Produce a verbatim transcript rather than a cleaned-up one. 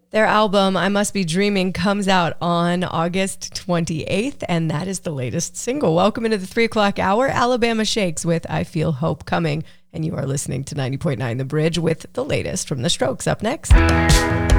Their album, I Must Be Dreaming, comes out on August twenty-eighth, and that is the latest single. Welcome into the three o'clock hour. Alabama Shakes with I Feel Hope Coming, and you are listening to ninety point nine The Bridge with the latest from The Strokes up next.